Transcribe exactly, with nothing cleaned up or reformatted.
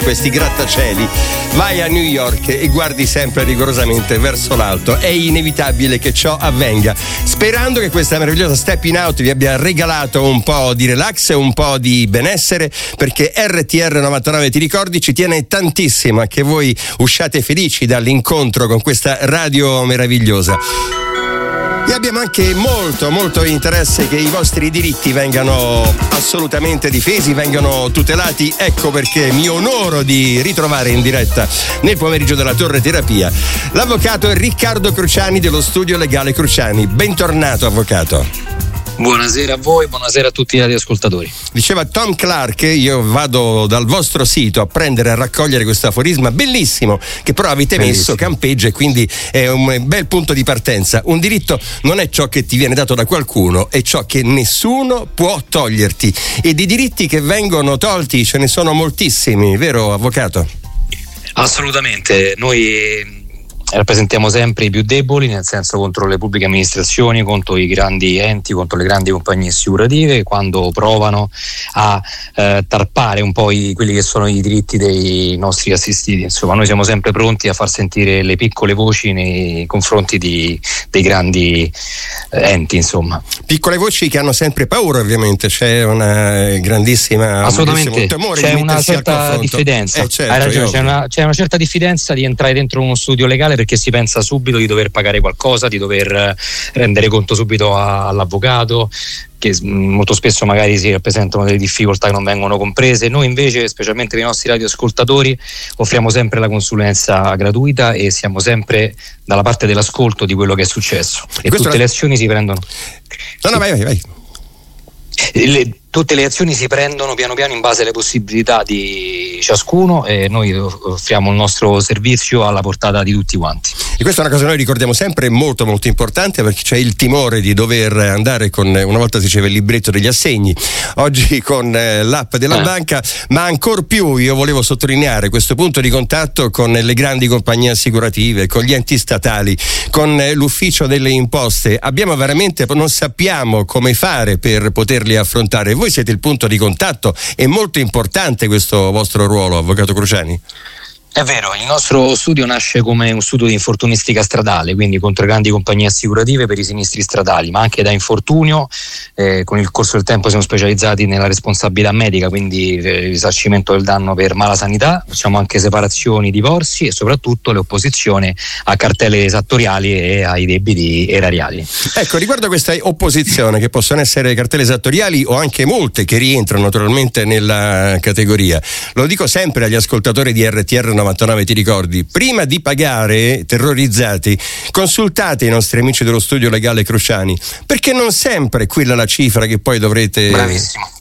questi grattacieli, vai a New York e guardi sempre rigorosamente verso l'alto. È inevitabile che ciò avvenga. Sperando che questa meravigliosa Stepping Out vi abbia regalato un po' di relax e un po' di benessere, perché R T R novantanove, ti ricordi, ci tiene tantissimo a che voi usciate felici dall'incontro con questa radio meravigliosa. E abbiamo anche molto molto interesse che i vostri diritti vengano assolutamente difesi, vengano tutelati. Ecco perché mi onoro di ritrovare in diretta nel pomeriggio della Torre Terapia l'avvocato Riccardo Cruciani dello Studio Legale Cruciani. Bentornato, avvocato. Buonasera a voi, buonasera a tutti gli ascoltatori. Diceva Tom Clark, io vado dal vostro sito a prendere e a raccogliere questo aforisma bellissimo che però avete messo, bellissimo. Campeggia, e quindi è un bel punto di partenza. Un diritto non è ciò che ti viene dato da qualcuno, è ciò che nessuno può toglierti. E di diritti che vengono tolti ce ne sono moltissimi, vero avvocato? Assolutamente, noi rappresentiamo sempre i più deboli, nel senso contro le pubbliche amministrazioni, contro i grandi enti, contro le grandi compagnie assicurative, quando provano a eh, tarpare un po' i, quelli che sono i diritti dei nostri assistiti. Insomma, noi siamo sempre pronti a far sentire le piccole voci nei confronti di, dei grandi eh, enti, insomma. Piccole voci che hanno sempre paura, ovviamente, c'è una grandissima assolutamente temore c'è di una certa diffidenza, eh, certo, hai ragione, io... c'è, una, c'è una certa diffidenza di entrare dentro uno studio legale, perché si pensa subito di dover pagare qualcosa, di dover rendere conto subito a, all'avvocato, che molto spesso magari si rappresentano delle difficoltà che non vengono comprese. Noi invece, specialmente per i nostri radioascoltatori, offriamo sempre la consulenza gratuita e siamo sempre dalla parte dell'ascolto di quello che è successo. E, e tutte la... le azioni si prendono. No, no, vai, vai, vai. Le, tutte le azioni si prendono piano piano in base alle possibilità di ciascuno, e noi offriamo il nostro servizio alla portata di tutti quanti. E questa è una cosa che noi ricordiamo sempre, molto molto importante, perché c'è il timore di dover andare con, una volta si diceva, il libretto degli assegni, oggi con eh, l'app della eh. banca, ma ancor più io volevo sottolineare questo punto di contatto con le grandi compagnie assicurative, con gli enti statali, con eh, l'ufficio delle imposte. Abbiamo veramente, non sappiamo come fare per poterli affrontare. Voi siete il punto di contatto, è molto importante questo vostro ruolo, avvocato Cruciani. È vero, il nostro studio nasce come un studio di infortunistica stradale, quindi contro grandi compagnie assicurative per i sinistri stradali, ma anche da infortunio. Eh, con il corso del tempo siamo specializzati nella responsabilità medica, quindi il risarcimento del danno per mala sanità, facciamo anche separazioni, divorzi e soprattutto l'opposizione a cartelle esattoriali e ai debiti erariali. Ecco, riguardo a questa opposizione, che possono essere cartelle esattoriali o anche multe che rientrano naturalmente nella categoria, lo dico sempre agli ascoltatori di R T R novantanove, ti ricordi, prima di pagare, terrorizzati, consultate i nostri amici dello Studio Legale Cruciani, perché non sempre quella è la cifra che poi dovrete Bravissimo.